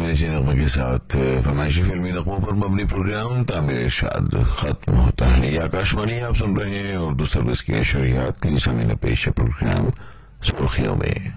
फरमाइशी नगमे के साथ फरमाइशी फिल्मी नगमों पर मबनी प्रोग्राम तामीर इरशाद खत्म होता है। ये आकाशवाणी आप सुन रहे हैं उर्दू सर्विस की नशरियात के समय में पेश है प्रोग्राम सुर्खियों में।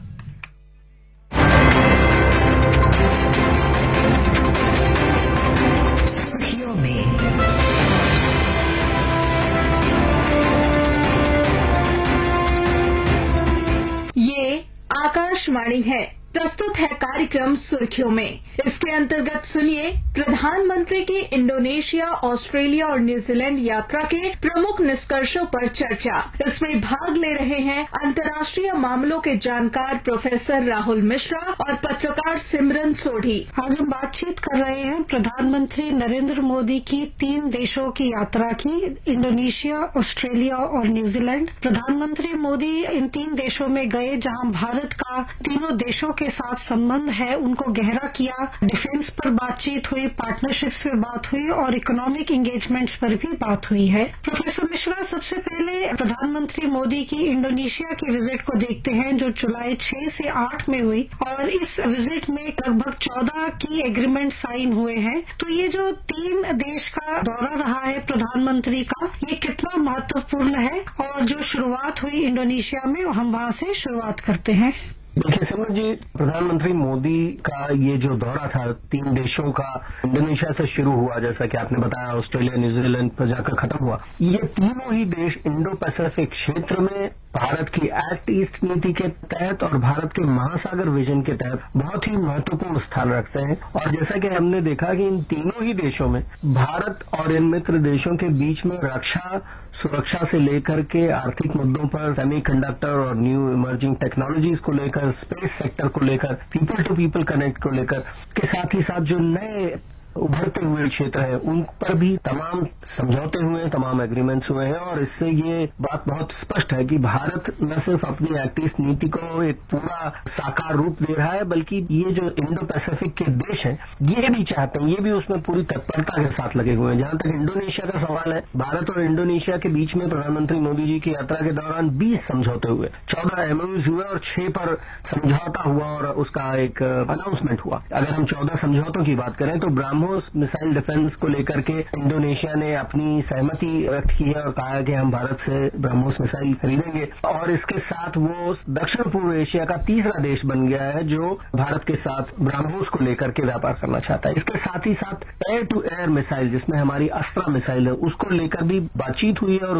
ये आकाशवाणी है। प्रस्तुत है कार्यक्रम सुर्खियों में। इसके अंतर्गत सुनिए प्रधानमंत्री की इंडोनेशिया, ऑस्ट्रेलिया और न्यूजीलैंड यात्रा के प्रमुख निष्कर्षों पर चर्चा। इसमें भाग ले रहे हैं अंतर्राष्ट्रीय मामलों के जानकार प्रोफेसर राहुल मिश्रा और पत्रकार सिमरन सोढ़ी। आज हम बातचीत कर रहे हैं प्रधानमंत्री नरेंद्र मोदी की 3 देशों की यात्रा की, इंडोनेशिया, ऑस्ट्रेलिया और न्यूजीलैंड। प्रधानमंत्री मोदी इन 3 देशों में गए जहां भारत का तीनों देशों के साथ संबंध है उनको गहरा किया। डिफेंस पर बातचीत हुई, पार्टनरशिप्स पर बात हुई और इकोनॉमिक एंगेजमेंट्स पर भी बात हुई है। प्रोफेसर मिश्रा, सबसे पहले प्रधानमंत्री मोदी की इंडोनेशिया की विजिट को देखते हैं जो जुलाई 6 से 8 में हुई और इस विजिट में लगभग 14 की एग्रीमेंट साइन हुए हैं। तो ये जो 3 देश का दौरा रहा है प्रधानमंत्री का, ये कितना महत्वपूर्ण है? और जो शुरुआत हुई इंडोनेशिया में, हम वहां से शुरुआत करते हैं। देखिए सिमरन जी, प्रधानमंत्री मोदी का ये जो दौरा था 3 देशों का, इंडोनेशिया से शुरू हुआ, जैसा कि आपने बताया, ऑस्ट्रेलिया, न्यूजीलैंड पर जाकर खत्म हुआ। ये तीनों ही देश इंडो पैसिफिक क्षेत्र में भारत की एक्ट ईस्ट नीति के तहत और भारत के महासागर विजन के तहत बहुत ही महत्वपूर्ण स्थान रखते हैं। और जैसा कि हमने देखा कि इन तीनों ही देशों में भारत और इन मित्र देशों के बीच में रक्षा, सुरक्षा से लेकर के आर्थिक मुद्दों पर, सेमीकंडक्टर और न्यू इमर्जिंग टेक्नोलॉजीज को लेकर, स्पेस सेक्टर को लेकर, पीपल टू पीपल कनेक्ट को लेकर, के साथ ही साथ जो नए उभरते हुए क्षेत्र है उन पर भी तमाम समझौते हुए, तमाम एग्रीमेंट्स हुए हैं। और इससे ये बात बहुत स्पष्ट है कि भारत न सिर्फ अपनी एक्ट ईस्ट नीति को एक पूरा साकार रूप दे रहा है, बल्कि ये जो इंडो पैसिफिक के देश हैं ये भी चाहते हैं, ये भी उसमें पूरी तत्परता के साथ लगे हुए हैं। जहां तक इंडोनेशिया का सवाल है, भारत और इंडोनेशिया के बीच में प्रधानमंत्री मोदी जी की यात्रा के दौरान 20 समझौते हुए, 14 एमओयूज हुए और 6 पर समझौता हुआ और उसका एक अनाउंसमेंट हुआ। अगर हम 14 समझौतों की बात करें तो ब्रह्मोस मिसाइल डिफेंस को लेकर के इंडोनेशिया ने अपनी सहमति व्यक्त की है और कहा है कि हम भारत से ब्रह्मोस मिसाइल खरीदेंगे। और इसके साथ वो दक्षिण पूर्व एशिया का तीसरा देश बन गया है जो भारत के साथ ब्रह्मोस को लेकर के व्यापार करना चाहता है। इसके साथ ही साथ एयर टू एयर मिसाइल, जिसमें हमारी अस्त्रा मिसाइल है, उसको लेकर भी बातचीत हुई है और